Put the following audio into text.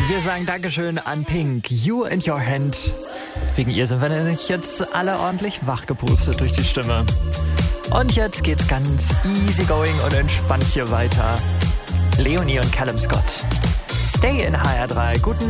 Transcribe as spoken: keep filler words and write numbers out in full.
Wir sagen Dankeschön an Pink, You and Your Hand. Wegen ihr sind wir nämlich jetzt alle ordentlich wachgepustet durch die Stimme. Und jetzt geht's ganz easygoing und entspannt hier weiter. Leonie und Callum Scott. Stay in H R drei. Guten